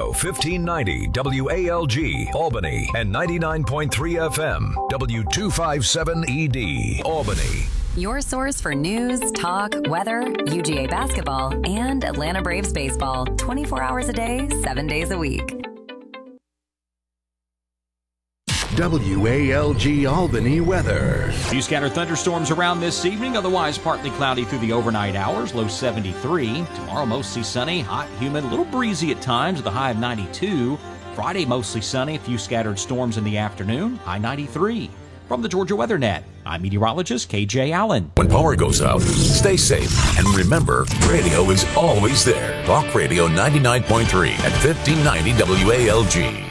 1590 WALG, Albany, and 99.3 FM, W257ED, Albany. Your source for news, talk, weather, UGA basketball, and Atlanta Braves baseball. 24 hours a day, 7 days a week. WALG Albany weather. Few scattered thunderstorms around this evening, otherwise partly cloudy through the overnight hours, low 73. Tomorrow mostly sunny, hot, humid, a little breezy at times with a high of 92. Friday mostly sunny, a few scattered storms in the afternoon, high 93. From the Georgia Weather Net, I'm meteorologist KJ Allen. When power goes out, stay safe. And remember, radio is always there. Talk Radio 99.3 at 1590 WALG.